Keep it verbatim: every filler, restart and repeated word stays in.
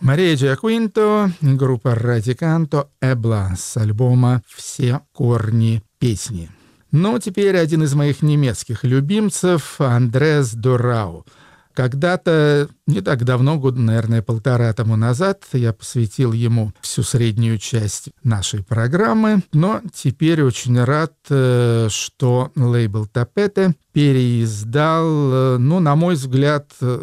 Мария Джиаквинто, группа Радиканто, Эбла с альбома «Все корни песни». Ну, теперь один из моих немецких любимцев, Андреас Дорау. Когда-то, не так давно, года, наверное, полтора тому назад, я посвятил ему всю среднюю часть нашей программы, но теперь очень рад, что лейбл Тапете переиздал, ну, на мой взгляд,